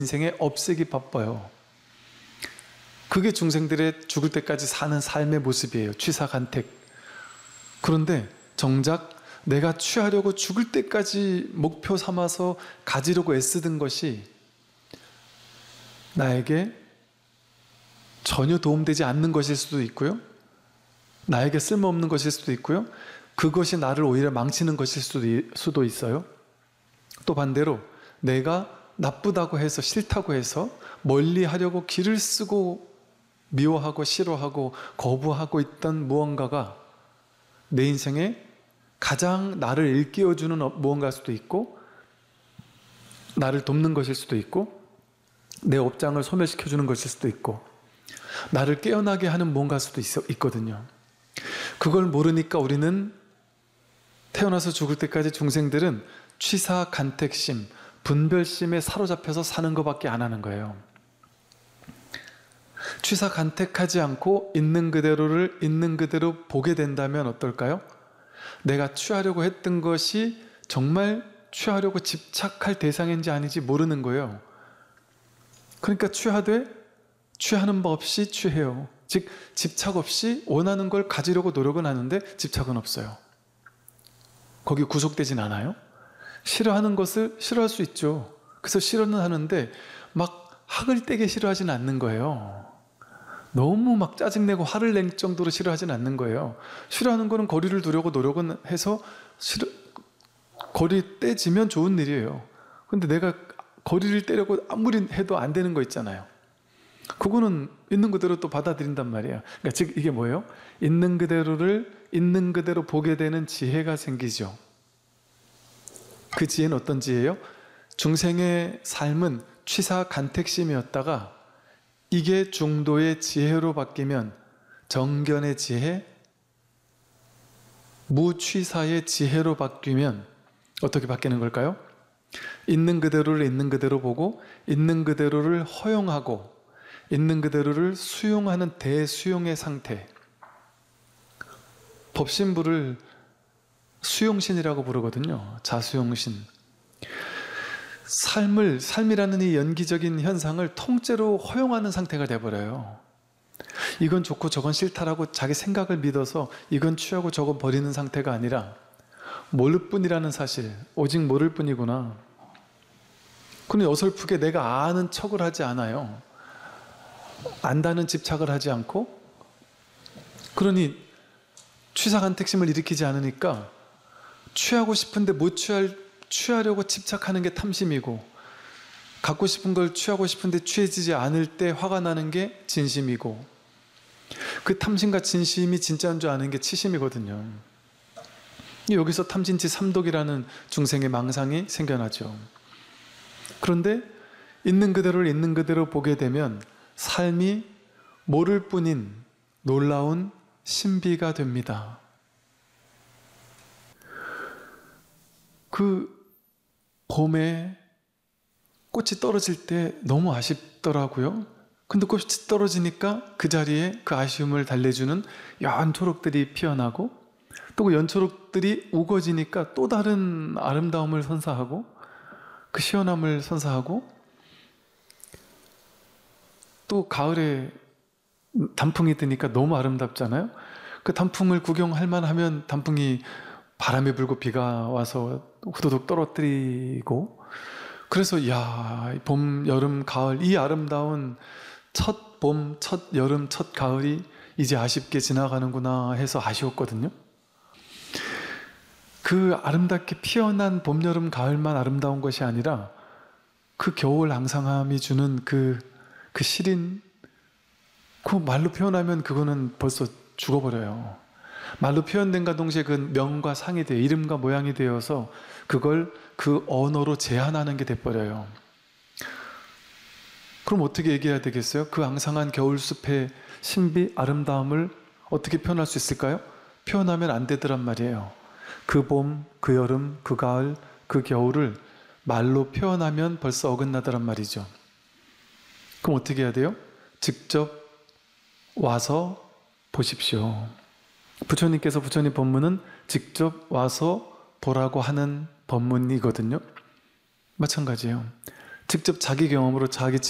인생에 없애기 바빠요. 그게 중생들의 죽을 때까지 사는 삶의 모습이에요. 취사간택. 그런데 정작 내가 취하려고 죽을 때까지 목표 삼아서 가지려고 애쓰던 것이 나에게 전혀 도움되지 않는 것일 수도 있고요. 나에게 쓸모없는 것일 수도 있고요. 그것이 나를 오히려 망치는 것일 수도 있어요. 또 반대로 내가 나쁘다고 해서 싫다고 해서 멀리 하려고 길을 쓰고 미워하고 싫어하고 거부하고 있던 무언가가 내 인생에 가장 나를 일깨워주는 무언가일 수도 있고 나를 돕는 것일 수도 있고 내 업장을 소멸시켜주는 것일 수도 있고 나를 깨어나게 하는 무언가일 수도 있거든요. 그걸 모르니까 우리는 태어나서 죽을 때까지 중생들은 취사, 간택심, 분별심에 사로잡혀서 사는 것밖에 안 하는 거예요. 취사, 간택하지 않고 있는 그대로를 있는 그대로 보게 된다면 어떨까요? 내가 취하려고 했던 것이 정말 취하려고 집착할 대상인지 아닌지 모르는 거예요. 그러니까 취하는 법 없이 취해요. 즉 집착 없이 원하는 걸 가지려고 노력은 하는데 집착은 없어요. 거기 구속되진 않아요. 싫어하는 것을 싫어할 수 있죠. 그래서 싫어는 하는데 막 학을 떼게 싫어하지는 않는 거예요. 너무 막 짜증내고 화를 낼 정도로 싫어하지는 않는 거예요. 싫어하는 거는 거리를 두려고 노력은 해서 거리 떼지면 좋은 일이에요. 근데 내가 거리를 떼려고 아무리 해도 안 되는 거 있잖아요. 그거는 있는 그대로 또 받아들인단 말이에요. 그러니까 즉 이게 뭐예요? 있는 그대로를 있는 그대로 보게 되는 지혜가 생기죠. 그 지혜는 어떤 지혜예요? 중생의 삶은 취사 간택심이었다가 이게 중도의 지혜로 바뀌면 정견의 지혜, 무취사의 지혜로 바뀌면 어떻게 바뀌는 걸까요? 있는 그대로를 있는 그대로 보고 있는 그대로를 허용하고 있는 그대로를 수용하는 대수용의 상태. 법신부를 수용신이라고 부르거든요. 자수용신. 삶이라는 이 연기적인 현상을 통째로 허용하는 상태가 돼버려요. 이건 좋고 저건 싫다라고 자기 생각을 믿어서 이건 취하고 저건 버리는 상태가 아니라 모를 뿐이라는 사실, 오직 모를 뿐이구나. 그는 어설프게 내가 아는 척을 하지 않아요. 안다는 집착을 하지 않고, 그러니 취사간택심을 일으키지 않으니까 취하고 싶은데 못 취하려고 집착하는 게 탐심이고, 갖고 싶은 걸 취하고 싶은데 취해지지 않을 때 화가 나는 게 진심이고, 그 탐심과 진심이 진짜인 줄 아는 게 치심이거든요. 여기서 탐진치 삼독이라는 중생의 망상이 생겨나죠. 그런데 있는 그대로를 있는 그대로 보게 되면 삶이 모를 뿐인 놀라운 신비가 됩니다. 그 봄에 꽃이 떨어질 때 너무 아쉽더라고요. 근데 꽃이 떨어지니까 그 자리에 그 아쉬움을 달래주는 연초록들이 피어나고, 또 그 연초록들이 우거지니까 또 다른 아름다움을 선사하고, 그 시원함을 선사하고, 또 가을에 단풍이 뜨니까 너무 아름답잖아요. 그 단풍을 구경할 만하면 단풍이 바람이 불고 비가 와서 후두둑 떨어뜨리고, 그래서 야, 봄, 여름, 가을, 이 아름다운 첫 봄, 첫 여름, 첫 가을이 이제 아쉽게 지나가는구나 해서 아쉬웠거든요. 그 아름답게 피어난 봄, 여름, 가을만 아름다운 것이 아니라 그 겨울 앙상함이 주는 그 시린, 그 말로 표현하면 그거는 벌써 죽어버려요. 말로 표현된과 동시에 그 명과 상이 돼요. 이름과 모양이 되어서 그걸 그 언어로 제한하는 게 돼버려요. 그럼 어떻게 얘기해야 되겠어요? 그 앙상한 겨울숲의 신비, 아름다움을 어떻게 표현할 수 있을까요? 표현하면 안 되더란 말이에요. 그 봄, 그 여름, 그 가을, 그 겨울을 말로 표현하면 벌써 어긋나더란 말이죠. 그럼 어떻게 해야 돼요? 직접 와서 보십시오. 부처님께서 부처님 법문은 직접 와서 보라고 하는 법문이거든요. 마찬가지예요. 직접 자기 경험으로 자기